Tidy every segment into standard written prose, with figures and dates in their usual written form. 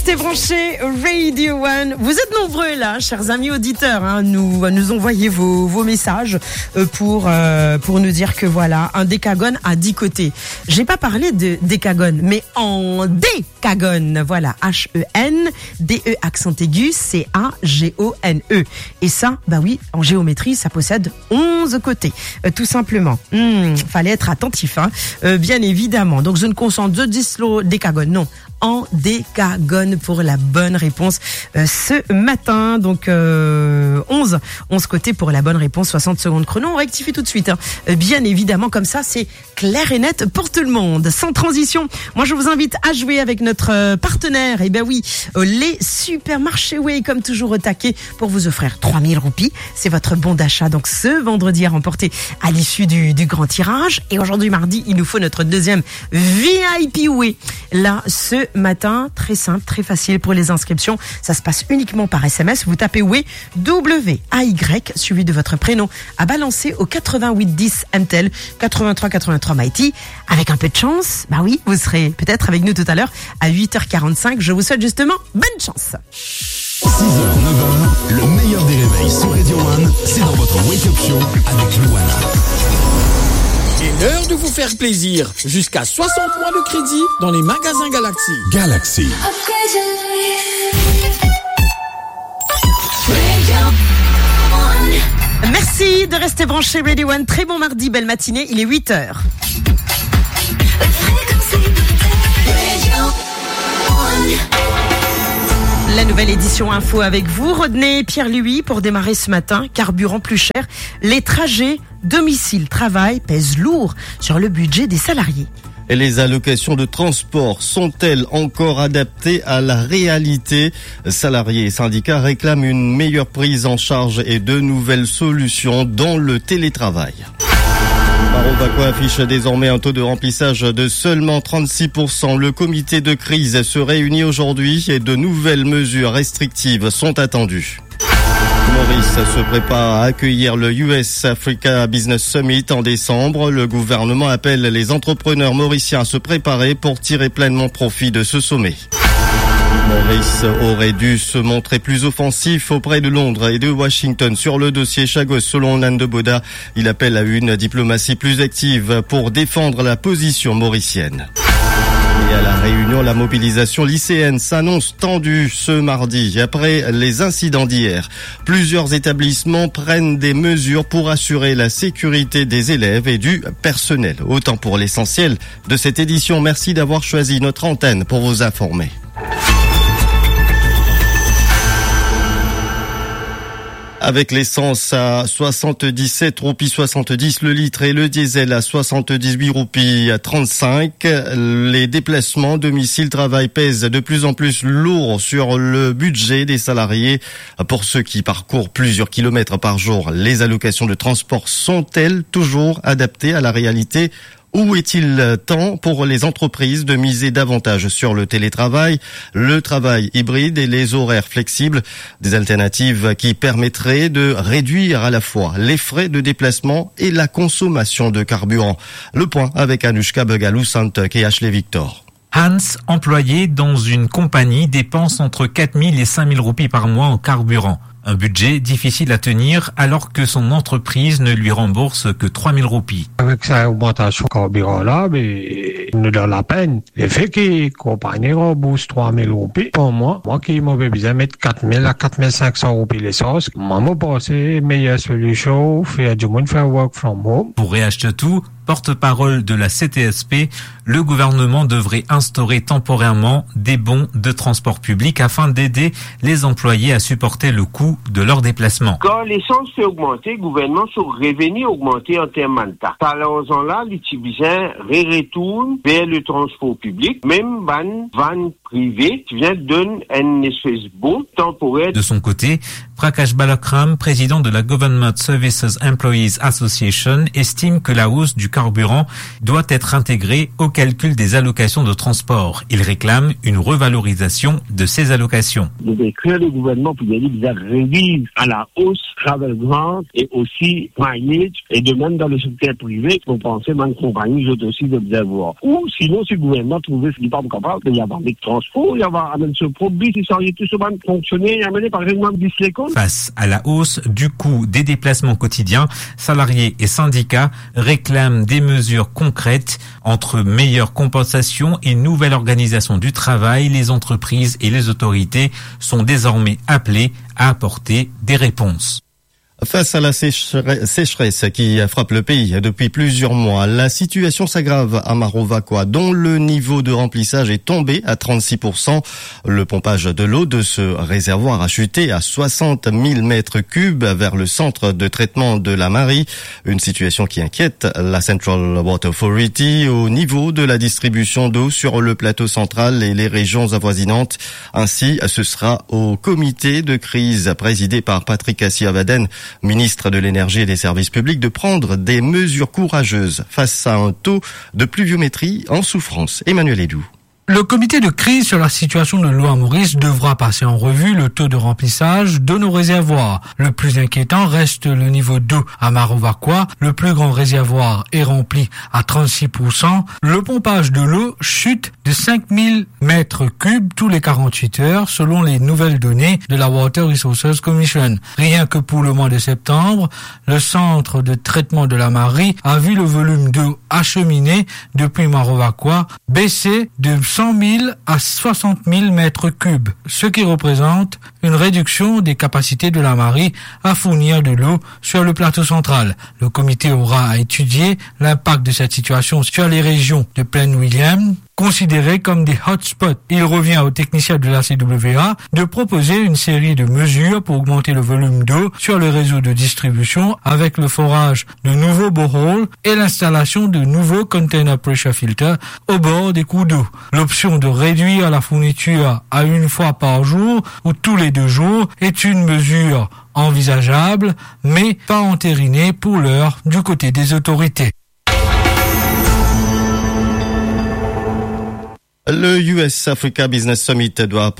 Restez branchés, Radio One. Vous êtes nombreux là, chers amis auditeurs, nous envoyez vos messages pour nous dire que voilà, un décagone a 10 côtés. J'ai pas parlé de décagone, mais en décagone, voilà, H-E-N, D-E accent aigu, C-A-G-O-N-E. Et ça, bah oui, en géométrie, ça possède 11 côtés, tout simplement. Fallait être attentif, bien évidemment. Donc je ne concentre de dislo décagone, non. En décagone pour la bonne réponse ce matin. Donc 11 côtés pour la bonne réponse, 60 secondes chrono. On rectifie tout de suite. Bien évidemment, comme ça, c'est clair et net pour tout le monde. Sans transition, moi je vous invite à jouer avec notre partenaire. Et ben oui, les supermarchés Way, comme toujours au taquet, pour vous offrir 3000 roupies. C'est votre bon d'achat. Donc ce vendredi à remporter à l'issue du grand tirage. Et aujourd'hui mardi, il nous faut notre deuxième VIP Way. Là, ce matin, très simple, très facile pour les inscriptions. Ça se passe uniquement par SMS. Vous tapez Way, W-A-Y, suivi de votre prénom à balancer au 88 10 MTEL 83 83 Mighty. Avec un peu de chance, bah oui, vous serez peut-être avec nous tout à l'heure à 8h45. Je vous souhaite justement bonne chance. 6h, 9h, le meilleur des réveils sur Radio One, c'est dans votre Wake Up Show avec Louana. C'est l'heure de vous faire plaisir. Jusqu'à 60 mois de crédit dans les magasins Galaxy. Galaxy. Merci de rester branché Radio One. Très bon mardi, belle matinée. Il est 8h. La nouvelle édition info avec vous, Rodney Pierre-Louis, pour démarrer ce matin. Carburant plus cher. Les trajets domicile-travail pèsent lourd sur le budget des salariés. Et les allocations de transport sont-elles encore adaptées à la réalité ? Salariés et syndicats réclament une meilleure prise en charge et de nouvelles solutions dans le télétravail. Marovaco affiche désormais un taux de remplissage de seulement 36%. Le comité de crise se réunit aujourd'hui et de nouvelles mesures restrictives sont attendues. Maurice se prépare à accueillir le US Africa Business Summit en décembre. Le gouvernement appelle les entrepreneurs mauriciens à se préparer pour tirer pleinement profit de ce sommet. Maurice aurait dû se montrer plus offensif auprès de Londres et de Washington sur le dossier Chagos. Selon Nan de Boda, il appelle à une diplomatie plus active pour défendre la position mauricienne. Et à La Réunion, la mobilisation lycéenne s'annonce tendue ce mardi. Après les incidents d'hier, plusieurs établissements prennent des mesures pour assurer la sécurité des élèves et du personnel. Autant pour l'essentiel de cette édition. Merci d'avoir choisi notre antenne pour vous informer. Avec l'essence à 77 roupies 70 le litre et le diesel à 78 roupies 35, les déplacements domicile-travail pèsent de plus en plus lourd sur le budget des salariés. Pour ceux qui parcourent plusieurs kilomètres par jour, les allocations de transport sont-elles toujours adaptées à la réalité ? Où est-il temps pour les entreprises de miser davantage sur le télétravail, le travail hybride et les horaires flexibles, des alternatives qui permettraient de réduire à la fois les frais de déplacement et la consommation de carburant. Le point avec Anushka Begalou-Santuk et Ashley Victor. Hans, employé dans une compagnie, dépense entre 4 000 et 5 000 roupies par mois en carburant. Un budget difficile à tenir alors que son entreprise ne lui rembourse que 3 000 roupies. Avec cette augmentation carburant-là, il nous donne la peine. Le fait que la compagnie rembourse 3 000 roupies, pour moi qui m'avais besoin de mettre 4 000 à 4 500 roupies l'essence, moi, je pense que c'est la meilleure solution, faire du monde faire work from home. Pour Réachetou, porte-parole de la CTSP, le gouvernement devrait instaurer temporairement des bons de transport public afin d'aider les employés à supporter le coût de leur déplacement. Quand l'essence s'est augmentée, le gouvernement s'est revenu augmenter en termes de taxes. Par là, les Tibétains retournent vers le transport public, même van privé qui vient donner un espèce bon temporaire. De son côté, Prakash Balakram, président de la Government Services Employees Association, estime que la hausse du carburant doit être intégrée au calcul des allocations de transport. Il réclame une revalorisation de ces allocations. Nous écrire le gouvernement pour dire qu'ils réduisent à la hausse travel grant et aussi mileage et de même dans le secteur privé, pour penser même compagnie, j'ai aussi d'observer. Ou sinon, si le gouvernement trouvait ce qui n'est pas capable, il y a des transports transport, il y a ce produit qui sont tout souvent fonctionner, il y a mené par exemple l'école. Face à la hausse du coût des déplacements quotidiens, salariés et syndicats réclament des mesures concrètes entre meilleure compensation et nouvelle organisation du travail. Les entreprises et les autorités sont désormais appelées à apporter des réponses. Face à la sécheresse qui frappe le pays depuis plusieurs mois, la situation s'aggrave à Marovacois, dont le niveau de remplissage est tombé à 36%. Le pompage de l'eau de ce réservoir a chuté à 60 000 mètres cubes vers le centre de traitement de la Marie. Une situation qui inquiète la Central Water Authority au niveau de la distribution d'eau sur le plateau central et les régions avoisinantes. Ainsi, ce sera au comité de crise présidé par Patrick Assi-Avaden, ministre de l'Énergie et des Services Publics, de prendre des mesures courageuses face à un taux de pluviométrie en souffrance. Emmanuel Edou. Le comité de crise sur la situation de l'eau à Maurice devra passer en revue le taux de remplissage de nos réservoirs. Le plus inquiétant reste le niveau d'eau à Marovacois. Le plus grand réservoir est rempli à 36%. Le pompage de l'eau chute de 5000 mètres cubes tous les 48 heures selon les nouvelles données de la Water Resources Commission. Rien que pour le mois de septembre, le centre de traitement de la Marie a vu le volume d'eau acheminé depuis Marovacois baisser de 100 000 à 60 000 mètres cubes, ce qui représente une réduction des capacités de la Marie à fournir de l'eau sur le plateau central. Le comité aura à étudier l'impact de cette situation sur les régions de Plaine William, considérées comme des hotspots. Il revient aux techniciens de la CWA de proposer une série de mesures pour augmenter le volume d'eau sur le réseau de distribution avec le forage de nouveaux boreholes et l'installation de nouveaux container pressure filters au bord des cours d'eau. L'option de réduire la fourniture à une fois par jour ou tous les 2 jours est une mesure envisageable, mais pas entérinée pour l'heure du côté des autorités. Le US Africa Business Summit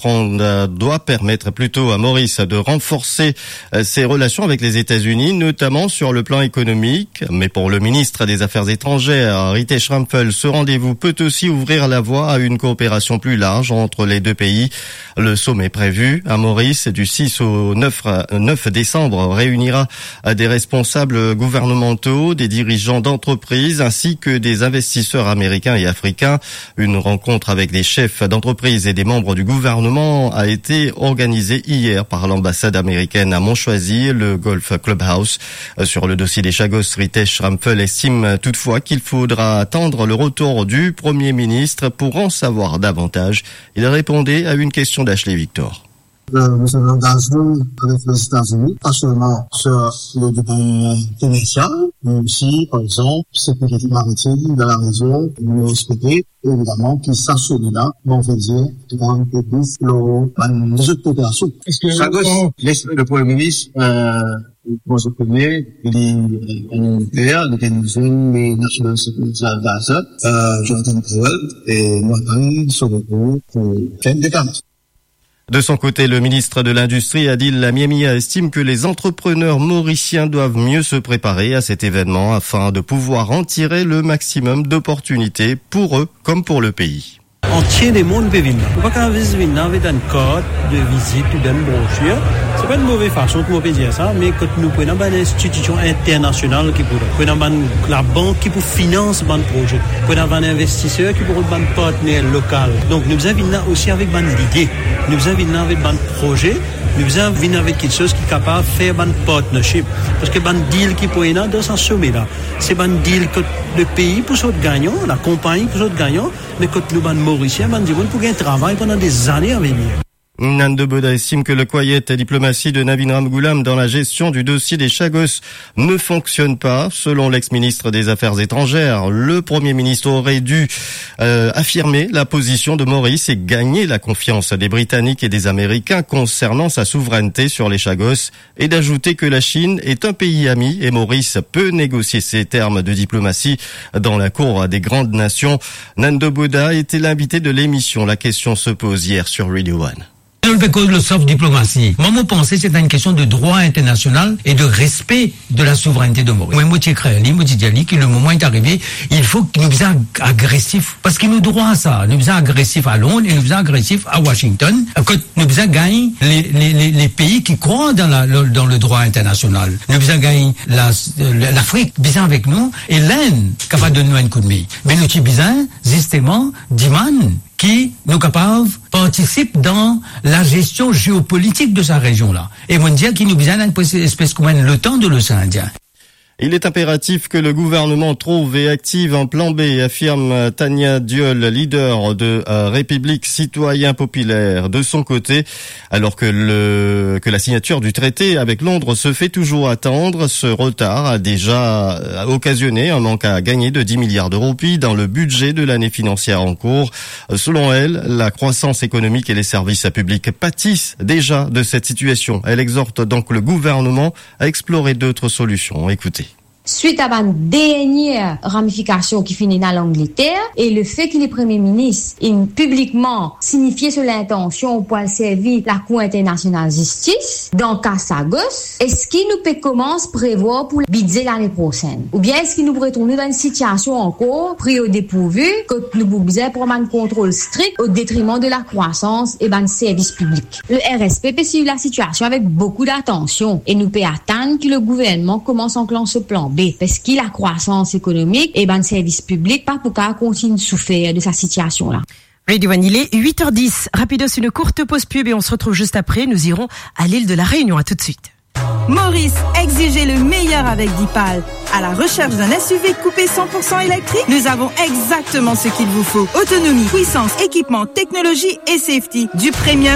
doit permettre plutôt à Maurice de renforcer ses relations avec les États-Unis, notamment sur le plan économique. Mais pour le ministre des Affaires étrangères, Ritesh Ramphel, ce rendez-vous peut aussi ouvrir la voie à une coopération plus large entre les deux pays. Le sommet prévu à Maurice du 6 au 9 décembre réunira des responsables gouvernementaux, des dirigeants d'entreprises ainsi que des investisseurs américains et africains. Une rencontre avec des chefs d'entreprise et des membres du gouvernement a été organisée hier par l'ambassade américaine à Montchoisy, le Golf Clubhouse. Sur le dossier des Chagos, Ritesh Ramphel estime toutefois qu'il faudra attendre le retour du Premier ministre pour en savoir davantage. Il répondait à une question d'Ashley Victor. Nous sommes engagés avec les États-Unis, pas seulement sur le domaine commercial, mais aussi, par exemple, sécurité maritime dans la région, nous respecter, évidemment, qui s'assume là, on veut dire, devant le public, les autres coopérations. Est-ce que le Premier ministre, pour se premier, il est clair, les National Security Advisor, Jonathan Powell, et moi-même, sur le coup, pour faire des déclarations. De son côté, le ministre de l'Industrie, Adil Lamiamia, estime que les entrepreneurs mauriciens doivent mieux se préparer à cet événement afin de pouvoir en tirer le maximum d'opportunités pour eux comme pour le pays. Entier des mondes peut venir. On ne peut pas venir avec un code de visite ou d'une brochure. C'est pas une mauvaise façon de dire ça, mais quand nous prenons une institution internationale qui prenons la banque qui pour financer le projet, prenons un investisseur qui pour un partenaire local. Donc nous avons venir aussi avec une idée, nous avons venir avec un projet, nous avons venir avec quelque chose qui est capable de faire un partnership. Parce que un deal qui peut être dans ce sommet-là, c'est un deal que le pays pour soit gagnant, la compagnie pour soit gagnant, mais que nous sommes mauriciens, nous avons pour un travail pendant des années à venir. Nando Boda estime que le quiet diplomatie de Navin Ramgoolam dans la gestion du dossier des Chagos ne fonctionne pas. Selon l'ex-ministre des Affaires étrangères, le Premier ministre aurait dû affirmer la position de Maurice et gagner la confiance des Britanniques et des Américains concernant sa souveraineté sur les Chagos, et d'ajouter que la Chine est un pays ami et Maurice peut négocier ses termes de diplomatie dans la cour des grandes nations. Nando Boda était l'invité de l'émission. La question se pose hier sur Radio One. Le soft diplomatie. Moi, je pense que c'est une question de droit international et de respect de la souveraineté de Maurice. Moi, je dis que le moment est arrivé, il faut que nous soyons agressifs. Parce que nous droit à ça. Nous sommes agressifs à Londres et nous sommes agressifs à Washington. Que nous sommes gagner les pays qui croient dans le droit international. Nous sommes gagner l'Afrique, bien avec nous, et l'Inde, capable de nous un coup de main. Mais nous sommes bien, justement, d'Iman, qui, nous capables, participent dans la gestion géopolitique de sa région-là. Et on dit qu'il nous besoin d'une espèce comme le temps de l'océan Indien. Il est impératif que le gouvernement trouve et active un plan B, affirme Tania Diol, leader de République Citoyen Populaire. De son côté, alors que la signature du traité avec Londres se fait toujours attendre, ce retard a déjà occasionné un manque à gagner de 10 milliards de roupies dans le budget de l'année financière en cours. Selon elle, la croissance économique et les services publics pâtissent déjà de cette situation. Elle exhorte donc le gouvernement à explorer d'autres solutions. Écoutez. Suite à la dernière ramification qui finit dans l'Angleterre et le fait que le Premier ministre ait publiquement signifié sur l'intention pour servir la Cour internationale de justice dans le cas Sagos, est-ce qu'il nous peut commencer à prévoir pour le budget l'année prochaine? Ou bien est-ce qu'il nous pourrait retourner dans une situation encore pris au dépourvu que nous besoin pour un contrôle strict au détriment de la croissance et ben service public? Le RSP peut suivre la situation avec beaucoup d'attention et nous peut attendre que le gouvernement commence à enclencher ce plan B, parce que la croissance économique et le service public, pas pour qu'elle continue de souffrir de sa situation-là. Radio One, il est 8h10. Rapidos, une courte pause pub et on se retrouve juste après. Nous irons à l'île de la Réunion. À tout de suite. Maurice, exigez le meilleur avec Dipal. À la recherche d'un SUV coupé 100% électrique, nous avons exactement ce qu'il vous faut. Autonomie, puissance, équipement, technologie et safety. Du premium